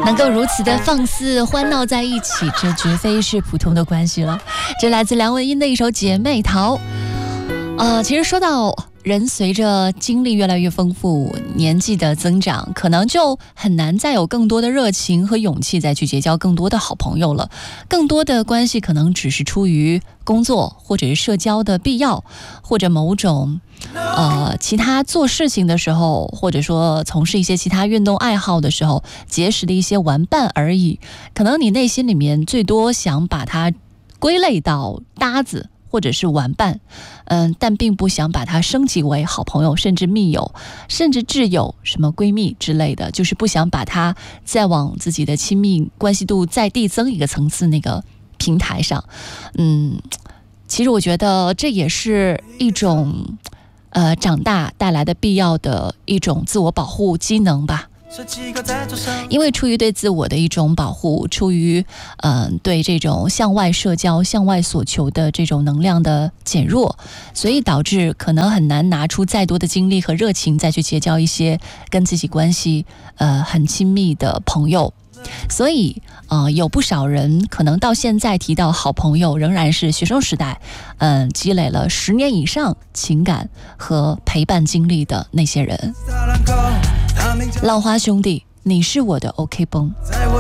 能够如此的放肆欢闹在一起，这绝非是普通的关系了。这来自梁文音的一首《姐妹淘》。其实说到人随着经历越来越丰富，年纪的增长，可能就很难再有更多的热情和勇气再去结交更多的好朋友了。更多的关系可能只是出于工作或者是社交的必要，或者某种其他做事情的时候，或者说从事一些其他运动爱好的时候结识的一些玩伴而已。可能你内心里面最多想把它归类到搭子或者是玩伴，但并不想把它升级为好朋友，甚至密友，甚至挚友，什么闺蜜之类的，就是不想把它再往自己的亲密关系度再递增一个层次那个平台上。其实我觉得这也是一种长大带来的必要的一种自我保护机能吧。因为出于对自我的一种保护，出于对这种向外社交向外所求的这种能量的减弱，所以导致可能很难拿出再多的精力和热情再去结交一些跟自己关系很亲密的朋友。所以有不少人可能到现在提到好朋友仍然是学生时代积累了10年以上情感和陪伴经历的那些人。浪花兄弟，你是我的 OK 绷。